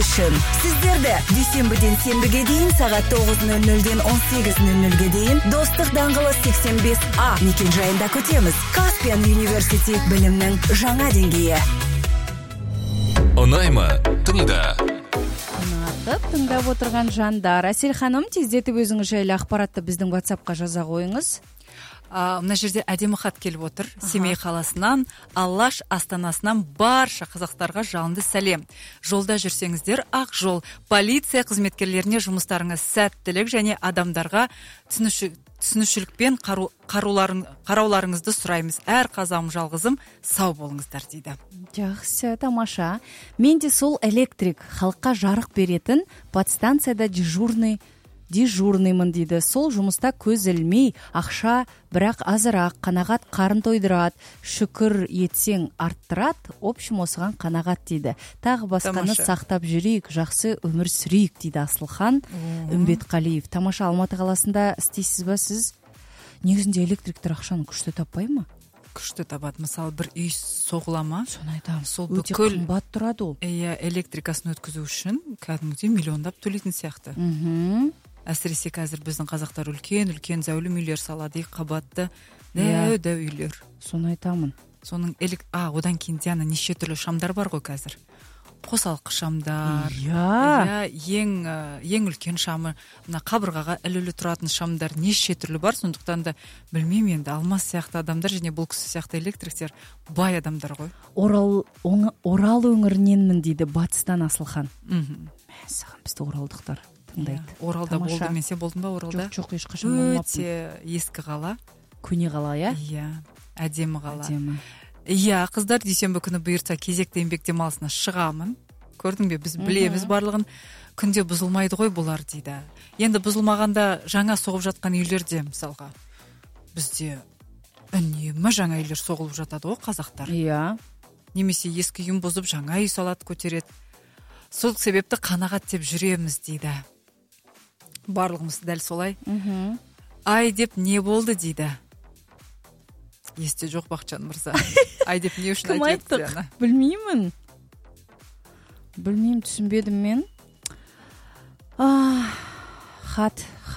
Solution. Сіздерді дүйсенбіден сенбіге дейін сағат 9:00-ден 18:00-ге дейін Достық даңғылы 85А мекенжайында күтеміз. Каспиан University білімнің жаңа деңгейі. Ұнаймы? Тыңда. Тыңдап отырған жандар. Әсел ханым, тездетіп өзіңіз жайлы ақпаратты біздің WhatsApp-қа жаза қойыңыз. Мына жерде әдемі хат келіп отыр. Семей қаласынан, Алаш астанасынан барша қазақтарға жалынды сәлем. Жолда жүрсеңіздер, ақ жол. Полиция қызметкерлеріне жұмыстарыңыз сәттілік және адамдарға түсінушілікпен қарауларыңызды сұраймыз. Әр қазам жалғызым сау болыңыздар дейді. Жақсы, тамаша. Мен де сол электрик, халыққа жарық беретін подстанцияда дежурныймын дейді. Сол жұмыста көз ілмей, ақша бірақ азырақ, қанағат қарын тойдырады, шүкір етсең арттырат, общем осыған қанағат дейді. Тағы басқаны сақтап жүрейік, жақсы өмір сүрейік дейді Асылхан Үмбетқалиев. Тамаша, Алматы қаласында істейсіз ба сіз? Негізінде электриктер ақшаны күшті таппай ма? Күшті табады. Мысалы, бір үй соғыла ма? Соны айтамын. Сол өте қымбат тұрады ол. Электрикасын өткізу үшін кәдімгідей миллиондап төлейтін сияқты. Әсіресе қазір біздің қазақтар үлкен зәулім үйлер салады, қабатты дәу үйлер. Соны айтамын. Соның одан кейін Диана неше түрлі шамдар бар ғой қазір. Қосалқы шамдар. Ең үлкен шамы, мына қабырғаға ілулі тұратын шамдар неше түрлі бар. Сондықтан да білмеймін енді, Алмас сияқты адамдар және бұл кісі сияқты электриктер бай адамдар ғой. Орал өңіріненмін дейді батыстан Асылхан. Саған бізді оралдықтар тыңдайды. Оралда болды, мен сен болдың ба Оралда? Жоқ, ешқашан болмаппын. Өте ескі қала. Көне қала, Әдемі қала. Қыздар, дүйсенбі күні бұйыртса кезекті еңбек демалысына шығамын. Көрдің бе, біз білеміз барлығын. Күнде бұзылмайды ғой бұлар дейді. Енді бұзылмағанда жаңа соғып жатқан үйлерде, мысалға, бізде үнемі жаңа үйлер соғылып жатады ғой қазақтар. Немесе ескі үйін бұзып жаңа үй салады, көтереді. Сол себепті қанағат деп жүреміз дейді. Барлығымыз дәл солай. Ай деп не болды дейді. Есте жоқ Бақытжан мырза. Ай деп не үшін айтып еді? Білмеймін, түсінбедім мен. Хат.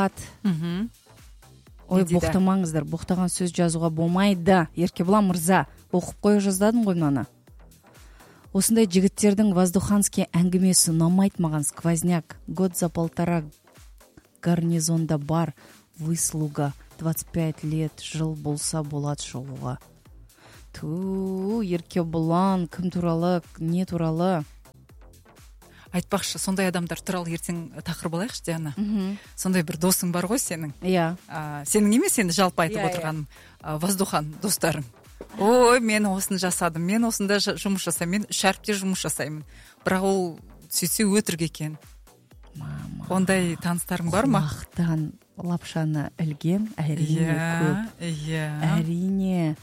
Ой, боқтамаңыздар, боқтаған сөз жазуға болмайды. Еркебұлан мырза, оқып қойы жаздадым ғой мынаны. Осындай жігіттердің воздуханский әңгімесі ұнамайды маған. Сквозняк, год за 1,5 гарнизонда бар, выслуга 25 лет, жыл болса болады шығуға. Еркебұлан, кім туралы, не туралы? Айтпақшы, сондай адамдар туралы ертең тақырып алайықшы, Диана. Сондай бір досың бар ғой сенің. Сенің емес, енді жалпы айтып отырғаным, воздухан достарың. Ой, мен осыны жасадым, мен осында жұмыс жасаймын, мен 3 әріпте жұмыс жасаймын. Бірақ ол сөйтсе өтірік екен. Ондай таныстарың бар ма? Құлақтан лапшаны ілген, әрине көп. Әрине.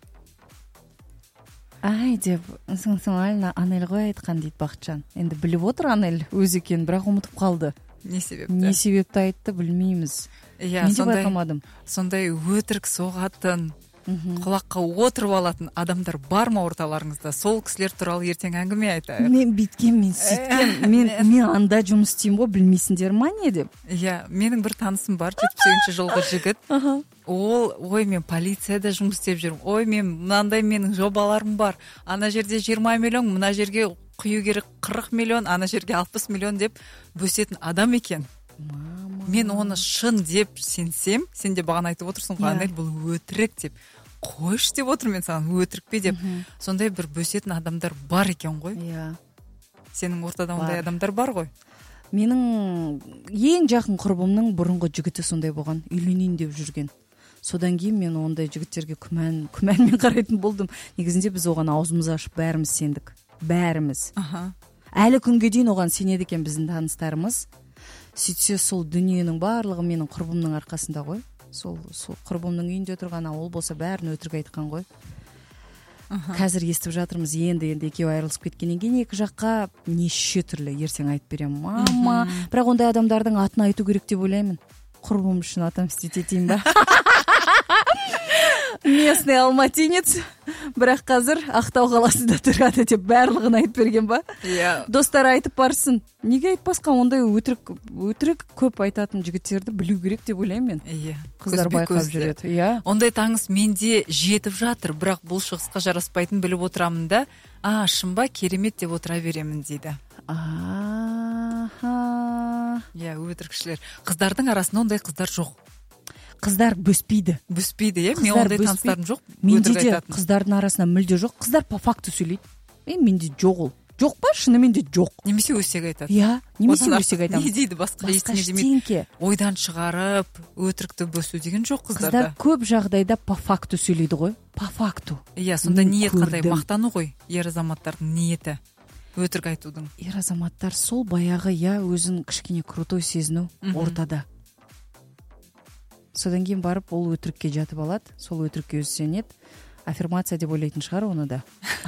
Ай деп, сыңсыңальна Анель ғой айтқан дейді Бақытжан. Енді біліп отыр Анель өз екен, бірақ ұмытып қалды. Не себепті айтты, білмейміз. Мен де байқамадым. Сондай өтірік соғатын, құлаққа отырып алатын адамдар бар ма орталарыңызда? Сол кісілер туралы ертең әңгіме айтайық. Мен бүйткен, мен сөйткен, мен анда жұмыс істеймін ғой, білмейсіңдер ма не деп? Менің бір танысым бар, 78 жылғы жігіт. Ой, мен полицияда жұмыс істеп жүрмін. Ой, мынандай менің жобаларым бар. Ана жерде 20 миллион, мына жерге құю керек 40 миллион, ана жерге 60 миллион деп бөсетін адам екен. Мен оны шын деп сенсем, сен де бағана айтып отырсың ғой, Анель, бұл өтірік деп. Қойш деп отыр мен саған, өтірік пе деп. Сондай бір бөсетін адамдар бар екен ғой. Сенің ортада ондай адамдар бар ғой. Менің ең жақын құрбымның бұрынғы жігіті сондай болған, үйленейін деп жүрген. Содан кейін мен ондай жігіттерге күмәнмен қарайтын болдым. Негізінде біз оған аузымыз ашып бәріміз сендік. Бәріміз. Әлі күнге дейін оған сенеді екен біздің таныстарымыз. Сөйтсе сол дүниенің барлығы менің құрбымның арқасында ғой. Сол құрбымның үйінде тұрған, ол болса бәрін өтірік айтқан ғой. Қазір естіп жатырмыз, енді екеуі айырылысып кеткеннен кейін екі жаққа неше түрлі ертең айтып беремін. Мама, бірақ ондай адамдардың атын айту керек деп ойлаймын. Құрбым үшін отомстить етейін ба? местный алматинец, бірақ қазір Ақтау қаласында тұрады деп барлығын айтып берген ба? Иә. Достар айтып барсын. Неге айтпасқа, ондай өтірік көп айтатын жігіттерді білу керек деп ойлаймын мен. Иә. Қыздар байқап жүреді. Иә. Ондай таңыс менде жетіп жатыр, бірақ бұл шығысқа жараспайтын біліп отырамын да, шын ба, керемет деп отыра беремін дейді. Иә, өтірікшілер. Қыздардың арасында ондай қыздар жоқ. Қыздар бөспейді, иә. Мен ондай таныстарым жоқ. Менде де қыздардың арасында мүлде жоқ. Қыздар по факту сөйлейді. Менде жоқ ол. Жоқ па? Шынымен де жоқ. Немесе өсек айтады. Иә, немесе өсек айтады. Не дейді басқа ештеңе демейді. Ойдан шығарып, өтірікті бөсу деген жоқ қыздарда. Қыздар көп жағдайда по факту сөйлейді ғой. По факту. Иә, сонда ниет қандай? Мақтану ғой ер азаматтардың ниеті. Өтірік айтудың. Ер азаматтар сол баяғы, өзін кішкене крутой сезіну ортада. Содан кейін барып ол өтірікке жатып алады, сол өтірікке өзі сенеді. Аффирмация деп ойлайтын шығар оны да.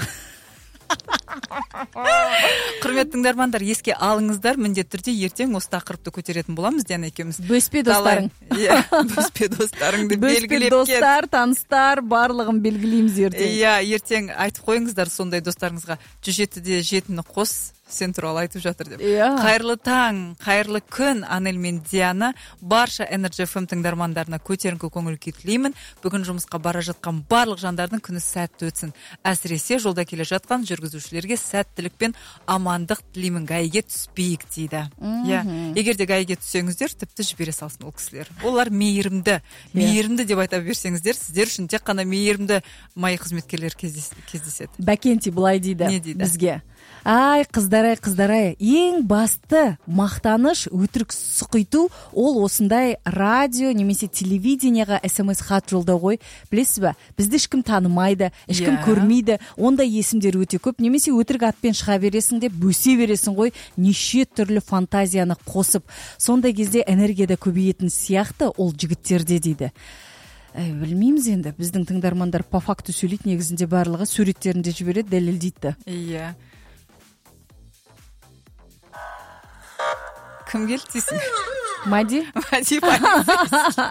Құрметті тыңдармандар, еске алыңыздар, міндетті түрде ертең осы тақырыпты көтеретін боламыз Диана екеуміз. Бөспе достарың. Иә, бөспе достарыңды белгілеп кет. Бөспе достар, таныстар, барлығын белгілейміз ертең. Иә, ертең айтып қойыңыздар сондай достарыңызға. 107-де 7-ні қос, сен туралы айтып жатыр деп. Қайырлы таң, қайырлы күн, Анель мен Диана. Барша Energy FM тыңдармандарына көтеріңкі көңіл күй тілеймін. Бүгін жұмысқа бара жатқан барлық жандардың күні сәтті өтсін. Әсіресе жолда келе жатқан жүргізушілерге сәттілік пен амандық тілеймін. Гайге түспейік дейді. Егер де гайге түссеңіздер, тіпті жібере салсын ол кісілер. Олар мейірімді. Мейірімді деп айта берсеңіздер, сіздер үшін тек қана мейірімді май қызметкерлер кездеседі. Бәкенти былай дейді. Не дейді? Бізге. Ай, қыздар-ай, ең басты мақтаныш, өтірік сұқиту, ол осындай радио немесе телевидениеға SMS хат жолдау ғой. Білесіз ба? Бізді ешкім танымайды, ешкім көрмейді. Ондай есімдер өте көп. Немесе өтірік атпен шыға бересің деп бөсе бересің ғой. Неше түрлі фантазияны қосып. Сондай кезде энергияда көбейетін сияқты ол жігіттерде дейді. Білмейміз енді. Біздің тыңдармандар по факту сөйлейді, негізінде барлығы суреттерінде жібереді, дәлелдейді. Иә. Кім келді дейсің? Мади полицейский.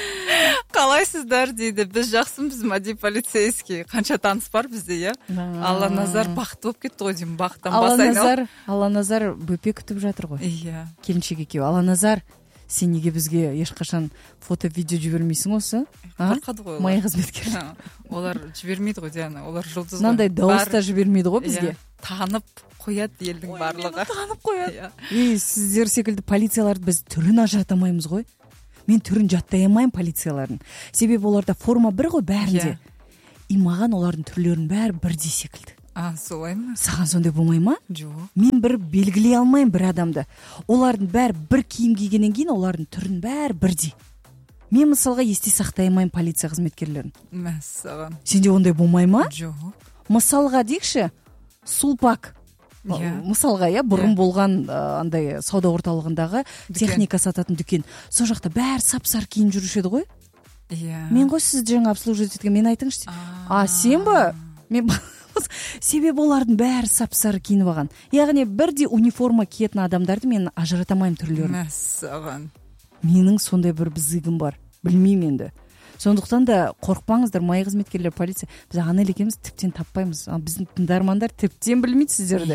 Қалайсыздар дейді. Біз жақсымыз, Мади полицейский. Қанша таныс бар бізде, иә? Алла назар бақыт болып кетті ғой деймін. Бақыттан бас айналып. Алла назар бөпе күтіп жатыр ғой. Иә. Келіншек екеу. Алла назар, сен неге бізге ешқашан фото-видео жібермейсің осы? Қорқады ғой олар. Май қызметкер. Олар жібермейді ғой, Диана. Олар жұлдыз ғой. Мынандай дауыста жібермейді ғой бізге. Танып қояды елдің барлығы. Танып қояды. Сіздер секілді полицияларды біз түрін ажыратамаймыз ғой. Мен түрін жаттай алмаймын полициялардың. Себебі оларда форма бір ғой бәрінде. И маған олардың түрлерінің бәрі бірдей секілді. Солай ма? Саған сондай болмай ма? Жоқ. Мен бір белгілей алмаймын бір адамды. Олардың бәрі бір киім кигеннен кейін олардың түрін бәрі бірдей. Мен мысалға есте сақтай алмаймын полиция қызметкерлерін. Мәссаған. Сенде ондай болмай ма? Жоқ. Мысалға дейікші, Сулпак. Мысалға, бұрын болған андай сауда орталығындағы техника сататын дүкен. Сол жақта бәрі сап-сары киініп жүруші еді ғой? Иә. Мен ғой сізді жаңа обслуживать еткен, мен айтыңызшы. Сен ба? Мен себебі олардың бәрі сап-сары киініп алған. Яғни бірдей униформа киетін адамдарды мен ажыратамаймын түрлерін. Мәссаған. Менің сондай бір бізігім бар. Білмеймін енді. Сондықтан да қорықпаңыздар, май қызметкерлер, полиция. Біз Анель екеуміз тіптен таппаймыз. Біздің тыңдармандар тіптен білмейді сіздерді.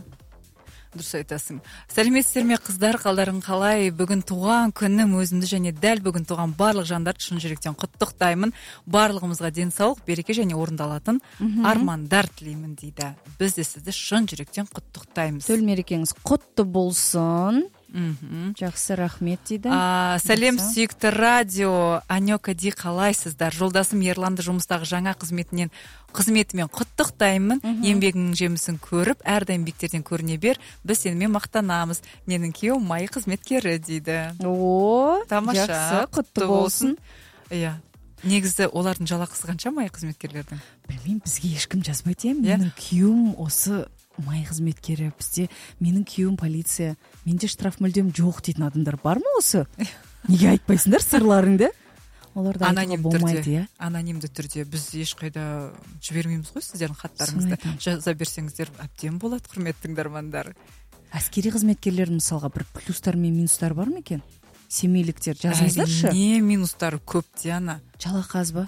Дұрыс айтасың. Сәлеметсіздер ме қыздар, қалдарың қалай? Бүгін туған күнім, өзімді және дәл бүгін туған барлық жандарды шын жүректен құттықтаймын. Барлығымызға денсаулық, береке және орындалатын армандар тілеймін дейді. Біз де сізді шын жүректен құттықтаймыз. Төл мерекеңіз құтты болсын. Жақсы, рахмет дейді. Сәлем сүйікті радио. Анёка ди, қалайсыздар? Жолдасым Ерланды жұмыстағы жаңа қызметімен құттықтаймын. Еңбегіңнің жемісін көріп, әрдайым биіктерден көріне бер. Біз сенімен мақтанамыз. Менің күйеуім май қызметкері дейді. Тамаша. Жақсы, құтты болсын. Иә. Негізі олардың жалақысы қанша май қызметкерлердің? Білмеймін, бізге ешкім жазбайды. Менің күйеуім осы май қызметкері, бізде менің күйеуім полиция, менде штраф мүлдем жоқ дейтін адамдар бар ма осы? Неге айтпайсыңдар сырларыңды? Оларды айтуға болмайды, иә? Анонимді түрде біз ешқайда жібермейміз ғой сіздердің хаттарыңызды. Жаза берсеңіздер әбден болады, құрметті тыңдармандар. Әскери қызметкерлердің мысалға бір плюстар мен минустар бар ма екен? Семейліктер жазыңыздаршы. Не минустары көп, Диана? Жалақы аз ба?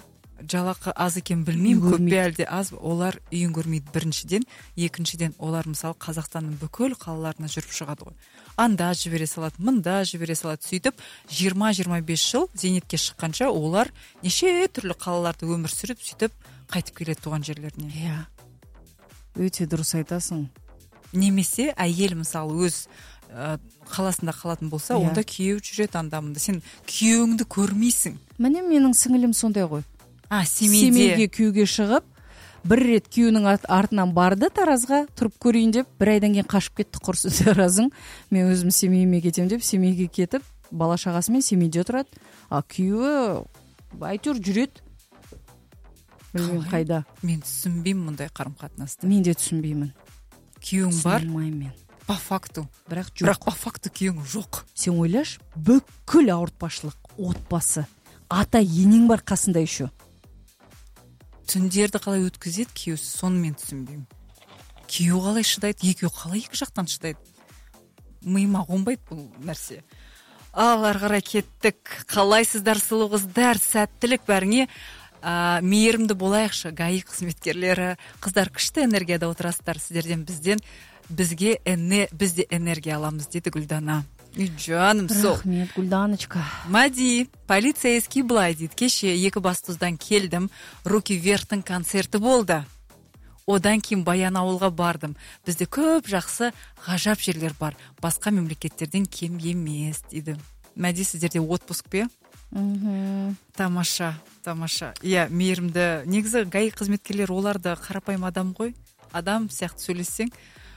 жалақы аз екен білмеймін, көп пе әлде аз, олар үйін көрмейді біріншіден. Екіншіден, олар мысалы Қазақстанның бүкіл қалаларына жүріп шығады ғой. Анда жібере салады, мында жібере салады. Сөйтіп 20-25 жыл зейнетке шыққанша олар неше түрлі қалаларда өмір сүріп, сөйтіп қайтып келеді туған жерлеріне. Иә. Өте дұрыс айтасың. Немесе әйел мысалы өз қаласында қалатын болса, онда күйеу жүреді андамында. Сен күйеуіңді көрмейсің. Міне менің сіңілім сондай ғой. Семейге күйеуге шығып, бір рет күйеуінің артынан барды Таразға, тұрып көрейін деп, бір айдан кейін қашып кетті. Құрсын Таразың, мен өзім Семейге кетем деп, Семейге кетіп, бала шағасымен Семейде тұрады. Күйеуі әйтеуір жүреді. Білмеймін қайда. Мен түсінбеймін мұндай қарым-қатынасты. Мен де түсінбеймін. Күйеуің бар? Түсінбеймін. По факту. Бірақ по факту күйеуің жоқ. Сен ойлаш, бүкіл ауыртпашылық, отбасы, ата енең бар қасында еще. Түндерді қалай өткізеді күйеусі, соны мен түсінбеймін. Күйеу қалай шыдайды, екеуі қалай екі жақтан шыдайды. Миыма қонбайды бұл нәрсе. Ал ары қарай кеттік. Қалайсыздар сұлу қыздар, сәттілік бәріңе. Мейірімді болайықшы, ГАИ қызметкерлері. Қыздар күшті энергияда отырасыздар сіздерден, бізге біз де энергия аламыз, дейді Гүлдана. Жаным сол. Рахмет, Гүлданочка. Мади, полицейский былай дейді. Кеше Екібастұздан келдім, Руки Вверхтың концерті болды. Одан кейін Баянауылға бардым. Бізде көп жақсы ғажап жерлер бар. Басқа мемлекеттерден кем емес, дейді. Мади, сіздерде отпуск пе? Тамаша. Иә, мейірімді. Негізі ГАИ қызметкерлер, олар да қарапайым адам ғой. Адам сияқты сөйлессең,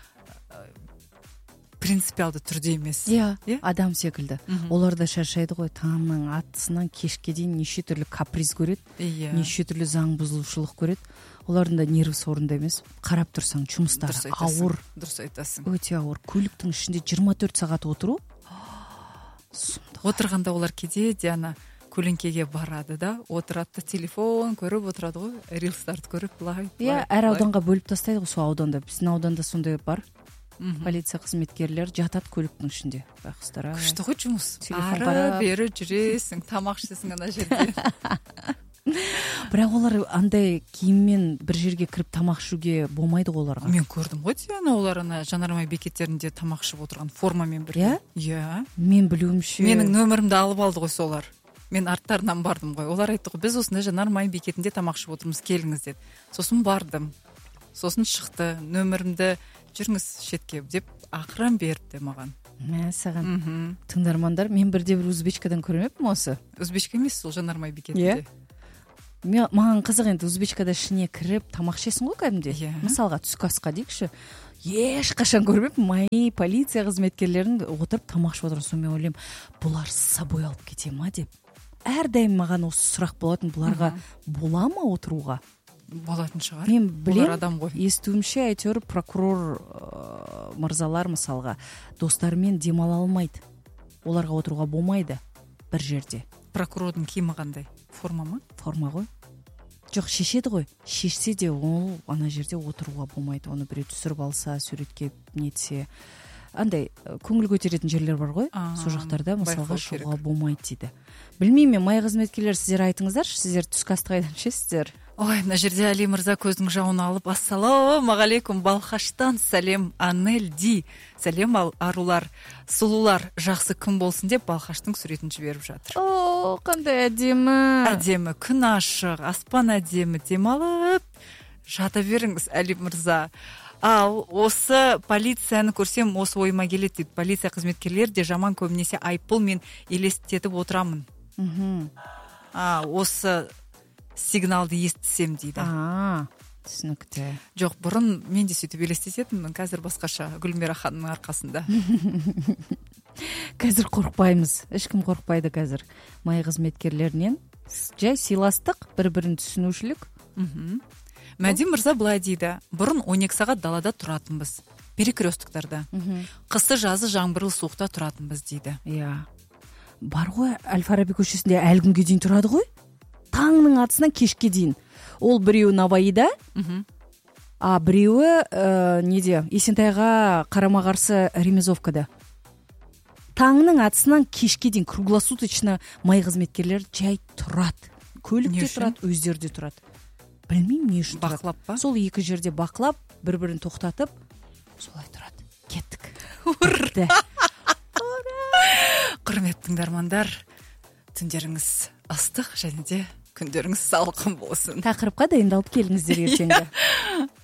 принципиалды түрде емес. Иә, адам секілді. Олар да шаршайды ғой, таңның атысынан кешке дейін неше түрлі каприз көреді, неше түрлі заң бұзушылық көреді. Олардың да нервісі орында емес. Қарап тұрсаң, жұмыстары ауыр. Дұрыс айтасың. Өте ауыр. Көліктің ішінде 24 сағат отыру. Отырғанда олар кейде Диана көлеңкеге барады да, отырады, телефон көріп отырады ғой, рилстарды көріп, былай. Иә, әр ауданға бөліп тастайды ғой, сол ауданда. Біздің ауданда сондай бар. Полиция қызметкерлер жатады көліктің ішінде. Бақыстар. Күшті ғой жұмыс. Ары бері жүресің, тамақ ішесің ана жерде. Бірақ олар андай киіммен бір жерге кіріп тамақ ішуге болмайды ғой оларға. Мен көрдім ғой Диана, олар ана жанармай бекеттерінде тамақ ішіп отырған формамен бірге. Иә? Мен білуімше. Менің нөмірімді алып алды ғой солар. Мен арттарынан бардым ғой. Олар айтты ғой, біз осында жанармай бекетінде тамақ ішіп отырмыз, келіңіз деді. Сосын бардым. Сосын шықты, нөмірімді жүріңіз шетке деп ақырын беріпті маған. Мәсаған. Тыңдармандар, мен бірде бір Узбечкадан көрмеппін осы. Узбечка емес, сол жанармай бекетінде. Маған қызық енді, Узбечкада ішіне кіріп тамақ ішесің ғой кәдімде. Мысалға түскі асқа дейікші. Ешқашан көрмеппін, мои полиция қызметкерлерін отырып тамақ ішіп отырған. Соны мен ойлаймын, бұлар с собой алып кете ма деп. Әрдайым маған осы сұрақ болатын, бұларға бола ма отыруға? Болатын шығар. Мен білем, естуімше әйтеуір прокурор мырзалар мысалға достарымен демала алмайды. Оларға отыруға болмайды бір жерде. Прокурордың киімі қандай? Форма ма? Форма ғой. Жоқ, шешеді ғой. Шешсе де ол ана жерде отыруға болмайды. Оны біреу түсіріп алса, суретке нетсе. Андай көңіл көтеретін жерлер бар ғой. Сол жақтарда мысалға шығуға болмайды дейді. Білмеймін, май қызметкерлер, сіздер айтыңыздаршы, сіздер түскі асты қайдан ішесіздер? Ой, мына жерде Али мырза көздің жауын алып, ассалаумағалейкум, Балқаштан сәлем, Анель Ди. Сәлем арулар, сұлулар, жақсы күн болсын деп Балқаштың суретін жіберіп жатыр. О, қандай әдемі. Әдемі, күн ашық, аспан әдемі, демалып жата беріңіз, Али мырза. Ал осы полицияны көрсем, осы ойыма келеді дейді. Полиция қызметкерлер де жаман, көбінесе айыппұл мен елестетіп отырамын. Осы сигналды естісем дейді. Түсінікті. Жоқ, бұрын мен де сөйтіп елестететінмін, қазір басқаша, Гүлмира ханымның арқасында. Қазір қорықпаймыз, ешкім қорықпайды қазір. Май қызметкерлерінен жай сыйластық, бір-бірін түсінушілік. Мәди мырза былай дейді, бұрын 12 сағат далада тұратынбыз, перекресткарда. Қысы жазы жаңбырлы суықта тұратынбыз дейді. Иә. Бар ғой, Әл-Фараби көшесінде әлі күнге дейін тұрады ғой. Таңның атысынан кешке дейін. Ол біреуі Наваида, біреуі неде? Есентайға қарама-қарсы Ремезовкада. Таңның атысынан кешке дейін круглосуточно май қызметкерлер жай тұрады. көлүктө турат, өздөрү турат. Билмейм эмне үчүн турат. Бакылап па? Сол эки жерде бакылап, бири-бирин токтотуп, солай турат. Кеттик. Курметтүү тыңдармандар, түндөрүңүз ыстык және де күндөрүңүз салкын болсун. Тақырыпқа дайындалып келиңиздер ертеңге.